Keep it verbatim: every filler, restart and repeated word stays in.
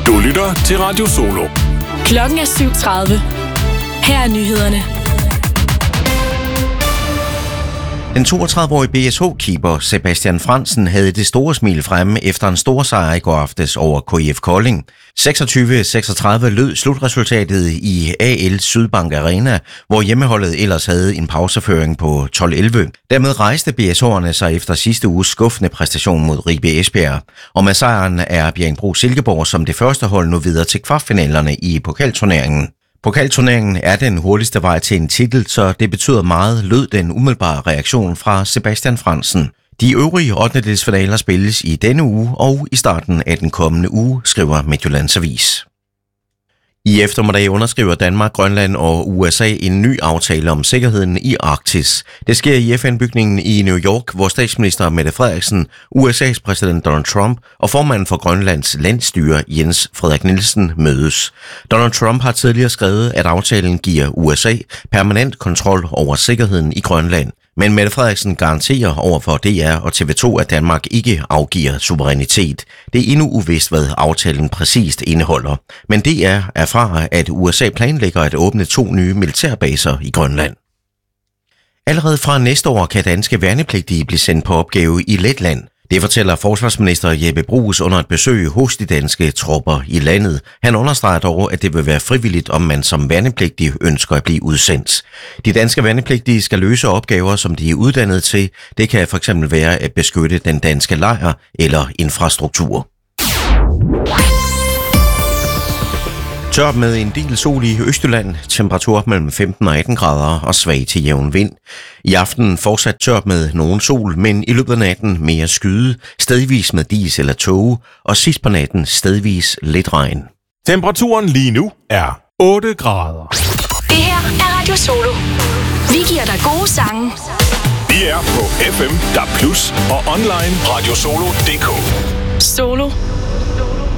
Du lytter til Radio Solo. Klokken er syv tredive. Her er nyhederne. Den toogtredive-årige B S H-keeper Sebastian Frandsen havde det store smil fremme efter en stor sejr i går aftes over K I F Kolding. seksogtyve seksogtredive lød slutresultatet i A L Sydbank Arena, hvor hjemmeholdet ellers havde en pauseføring på tolv elleve. Dermed rejste B S H'erne sig efter sidste uges skuffende præstation mod Ribe Esbjerg. Og med sejren er Bjerringbro Silkeborg som det første hold nu videre til kvartfinalerne i pokalturneringen. Pokalturneringen er den hurtigste vej til en titel, så det betyder meget, lød den umiddelbare reaktion fra Sebastian Frandsen. De øvrige ottendedelsfinaler spilles i denne uge og i starten af den kommende uge, skriver Midtjyllands Avis. I eftermiddag underskriver Danmark, Grønland og U S A en ny aftale om sikkerheden i Arktis. Det sker i F N-bygningen i New York, hvor statsminister Mette Frederiksen, U S A's præsident Donald Trump og formanden for Grønlands landsstyre Jens Frederik Nielsen mødes. Donald Trump har tidligere skrevet, at aftalen giver U S A permanent kontrol over sikkerheden i Grønland. Men Mette Frederiksen garanterer over for D R og T V to, at Danmark ikke afgiver suverænitet. Det er endnu uvist, hvad aftalen præcist indeholder. Men D R erfarer, at U S A planlægger at åbne to nye militærbaser i Grønland. Allerede fra næste år kan danske værnepligtige blive sendt på opgave i Letland. Det fortæller forsvarsminister Jeppe Bruus under et besøg hos de danske tropper i landet. Han understreger dog, at det vil være frivilligt, om man som værnepligtig ønsker at blive udsendt. De danske værnepligtige skal løse opgaver, som de er uddannet til. Det kan fx være at beskytte den danske lejr eller infrastruktur. Tørt med en del sol i Østjylland, temperatur mellem femten og atten grader og svag til jævn vind. I aften fortsat tørt med nogen sol, men i løbet af natten mere skyde, stedvis med dis eller tåge, og sidst på natten stedvis lidt regn. Temperaturen lige nu er otte grader. Det her er Radio Solo. Vi giver dig gode sange. Vi er på F M, D A B plus og online radiosolo punktum d k. Solo.